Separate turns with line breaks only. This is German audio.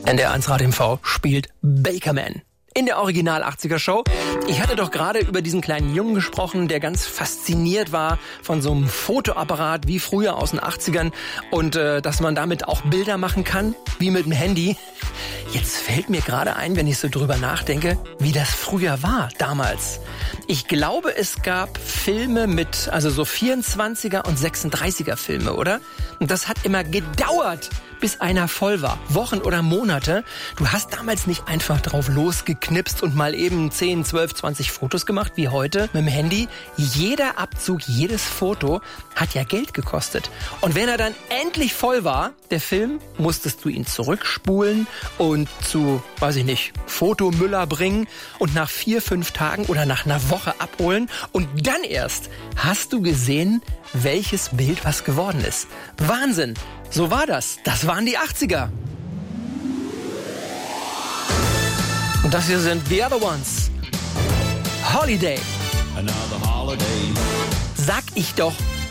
NDR1 Radio MV spielt Bakerman in der Original 80er Show. Ich hatte doch gerade über diesen kleinen Jungen gesprochen, der ganz fasziniert war von so einem Fotoapparat wie früher aus den 80ern und dass man damit auch Bilder machen kann, wie mit dem Handy. Jetzt fällt mir gerade ein, wenn ich so drüber nachdenke, wie das früher war, damals. Ich glaube, es gab Filme mit, also so 24er und 36er Filme, oder? Und das hat immer gedauert, bis einer voll war. Wochen oder Monate. Du hast damals nicht einfach drauf losgeknipst und mal eben 10, 12, 20 Fotos gemacht, wie heute mit dem Handy. Jeder Abzug, jedes Foto hat ja Geld gekostet. Und wenn er dann endlich voll war, der Film, musstest du ihn zurückspulen und zu, weiß ich nicht, Fotomüller bringen und nach 4, 5 Tagen oder nach einer Woche abholen. Und dann erst hast du gesehen, welches Bild was geworden ist. Wahnsinn! So war das. Das waren die 80er. Und das hier sind The Other Ones. Holiday. Another holiday. Sag ich doch.